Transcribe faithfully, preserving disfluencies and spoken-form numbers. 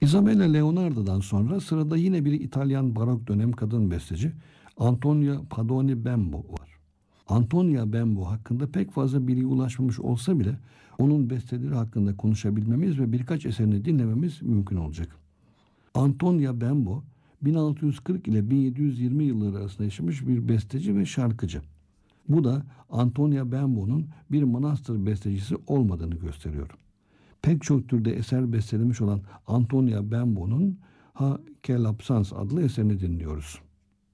Isabella Leonarda'dan sonra sırada yine bir İtalyan barok dönem kadın besteci Antonia Padoni Bembo var. Antonia Bembo hakkında pek fazla bilgi ulaşmamış olsa bile onun besteleri hakkında konuşabilmemiz ve birkaç eserini dinlememiz mümkün olacak. Antonia Bembo bin altı yüz kırk ile bin yedi yüz yirmi yılları arasında yaşamış bir besteci ve şarkıcı. Bu da Antonia Bembo'nun bir manastır bestecisi olmadığını gösteriyor. Pek çok türde eser bestelemiş olan Antonia Bembo'nun Ha Quelle Absence adlı eserini dinliyoruz.